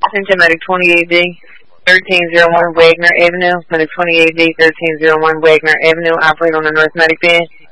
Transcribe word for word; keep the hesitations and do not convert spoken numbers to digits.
Attention, Medic twenty-eight D, thirteen oh one Wagner Avenue. Medic twenty-eight D, thirteen oh one Wagner Avenue. Operate on the North Medic band.